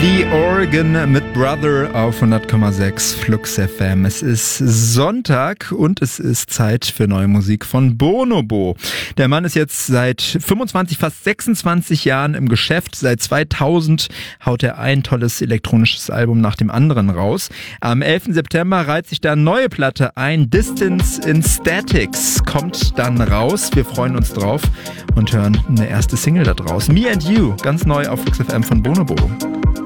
The Organ mit Brother auf 100,6 Flux FM. Es ist Sonntag und es ist Zeit für neue Musik von Bonobo. Der Mann ist jetzt seit 25, fast 26 Jahren im Geschäft. Seit 2000 haut er ein tolles elektronisches Album nach dem anderen raus. Am 11. September reiht sich da eine neue Platte ein. Distance in Statics kommt dann raus. Wir freuen uns drauf und hören eine erste Single da draus. Me and You, ganz neu auf Flux FM von Bonobo.